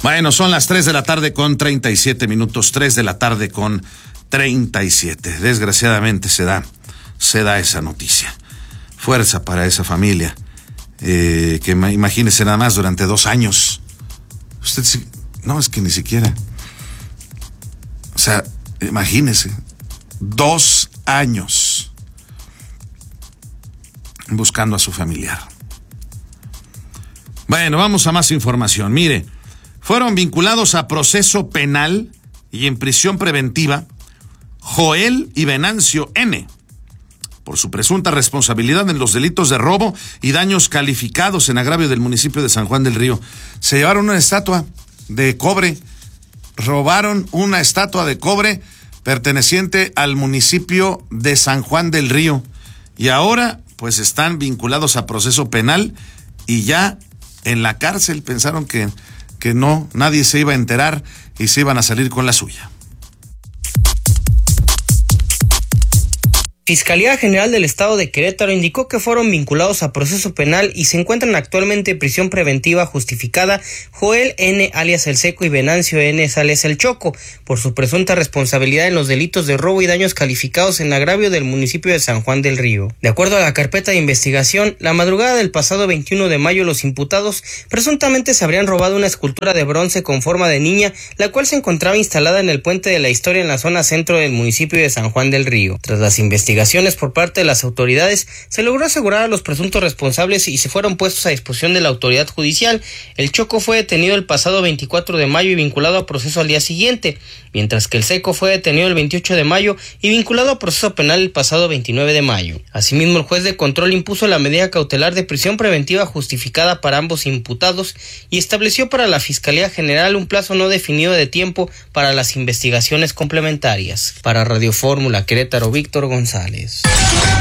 Bueno, son las 3 de la tarde con 37 minutos, 3 de la tarde con 37. Desgraciadamente se da esa noticia. Fuerza para esa familia, que imagínese nada más durante 2 años. No, es que ni siquiera. O sea, imagínese, 2 años buscando a su familiar. Bueno, vamos a más información. Mire, fueron vinculados a proceso penal y en prisión preventiva Joel y Venancio N. por su presunta responsabilidad en los delitos de robo y daños calificados en agravio del municipio de San Juan del Río. Se llevaron una estatua de cobre, robaron una estatua de cobre perteneciente al municipio de San Juan del Río y ahora pues están vinculados a proceso penal y ya en la cárcel. Pensaron que no, nadie se iba a enterar y se iban a salir con la suya. Fiscalía General del Estado de Querétaro indicó que fueron vinculados a proceso penal y se encuentran actualmente en prisión preventiva justificada Joel N. alias El Seco y Venancio N. alias El Choco por su presunta responsabilidad en los delitos de robo y daños calificados en agravio del municipio de San Juan del Río. De acuerdo a la carpeta de investigación, la madrugada del pasado 21 de mayo los imputados presuntamente se habrían robado una escultura de bronce con forma de niña, la cual se encontraba instalada en el Puente de la Historia en la zona centro del municipio de San Juan del Río. Tras las investigaciones por parte de las autoridades, se logró asegurar a los presuntos responsables y se fueron puestos a disposición de la autoridad judicial. El Choco fue detenido el pasado 24 de mayo y vinculado a proceso al día siguiente, mientras que el Seco fue detenido el 28 de mayo y vinculado a proceso penal el pasado 29 de mayo. Asimismo, el juez de control impuso la medida cautelar de prisión preventiva justificada para ambos imputados y estableció para la Fiscalía General un plazo no definido de tiempo para las investigaciones complementarias. Para Radio Fórmula Querétaro, Víctor González.